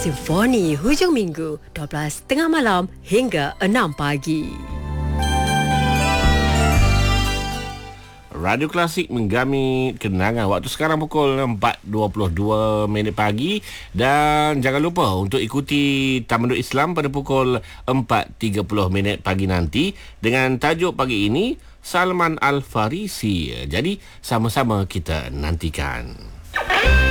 Simfoni hujung minggu 12.30 malam hingga 6 pagi. Radio Klasik menggami kenangan waktu sekarang pukul 4.22 minit pagi, dan jangan lupa untuk ikuti Tamadun Islam pada pukul 4.30 minit pagi nanti dengan tajuk pagi ini Salman Al Farisi. Jadi sama-sama kita nantikan.